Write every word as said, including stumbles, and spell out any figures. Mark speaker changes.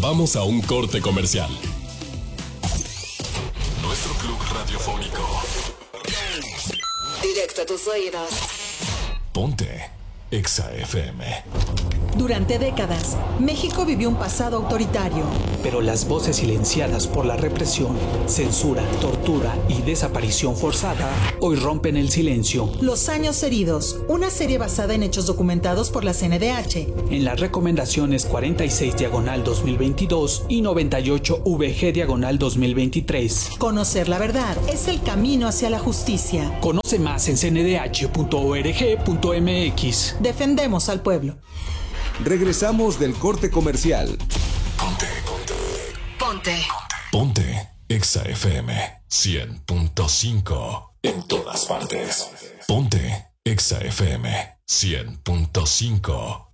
Speaker 1: Vamos a un corte comercial. Nuestro club radiofónico.
Speaker 2: Directo a tus oídos.
Speaker 1: Ponte Exa F M.
Speaker 3: Durante décadas, México vivió un pasado autoritario.
Speaker 4: Pero las voces silenciadas por la represión, censura, tortura y desaparición forzada hoy rompen el silencio.
Speaker 3: Los años heridos, una serie basada en hechos documentados por la C N D H.
Speaker 4: En las recomendaciones cuarenta y seis diagonal dos mil veintidós y noventa y ocho V G diagonal dos mil veintitrés.
Speaker 3: Conocer la verdad es el camino hacia la justicia.
Speaker 4: Conoce más en c n d h punto org punto m x.
Speaker 3: Defendemos al pueblo.
Speaker 5: Regresamos del corte comercial.
Speaker 1: Ponte, ponte.
Speaker 2: Ponte.
Speaker 1: Ponte Exa F M cien punto cinco. En todas partes. Ponte Exa F M cien punto cinco.